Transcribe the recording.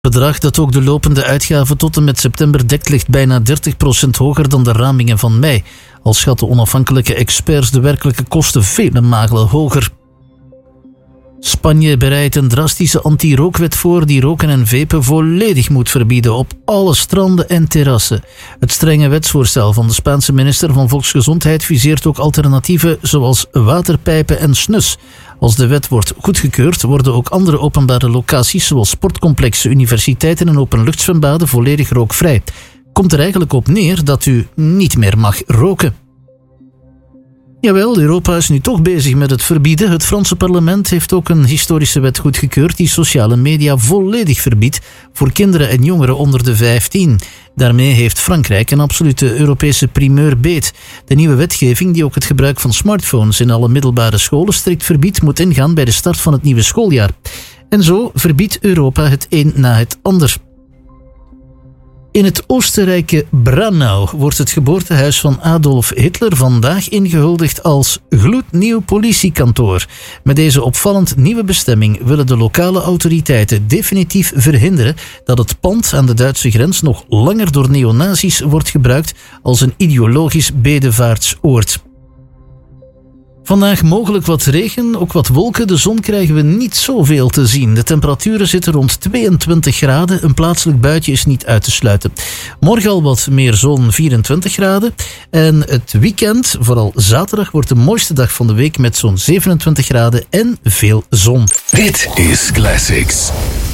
bedrag dat ook de lopende uitgaven tot en met september dekt ligt bijna 30% hoger dan de ramingen van mei. Al schatten onafhankelijke experts de werkelijke kosten vele malen hoger. Spanje bereidt een drastische anti-rookwet voor die roken en vapen volledig moet verbieden op alle stranden en terrassen. Het strenge wetsvoorstel van de Spaanse minister van Volksgezondheid viseert ook alternatieven zoals waterpijpen en snus. Als de wet wordt goedgekeurd, worden ook andere openbare locaties zoals sportcomplexen, universiteiten en openluchtzwembaden volledig rookvrij. Komt er eigenlijk op neer dat u niet meer mag roken. Jawel, Europa is nu toch bezig met het verbieden. Het Franse parlement heeft ook een historische wet goedgekeurd die sociale media volledig verbiedt voor kinderen en jongeren onder de 15. Daarmee heeft Frankrijk een absolute Europese primeur beet. De nieuwe wetgeving, die ook het gebruik van smartphones in alle middelbare scholen strikt verbiedt, moet ingaan bij de start van het nieuwe schooljaar. En zo verbiedt Europa het een na het ander. In het Oostenrijkse Braunau wordt het geboortehuis van Adolf Hitler vandaag ingehuldigd als gloednieuw politiekantoor. Met deze opvallend nieuwe bestemming willen de lokale autoriteiten definitief verhinderen dat het pand aan de Duitse grens nog langer door neonazies wordt gebruikt als een ideologisch bedevaartsoord. Vandaag mogelijk wat regen, ook wat wolken. De zon krijgen we niet zoveel te zien. De temperaturen zitten rond 22 graden. Een plaatselijk buitje is niet uit te sluiten. Morgen al wat meer zon, 24 graden. En het weekend, vooral zaterdag, wordt de mooiste dag van de week met zo'n 27 graden en veel zon. Dit is Classics.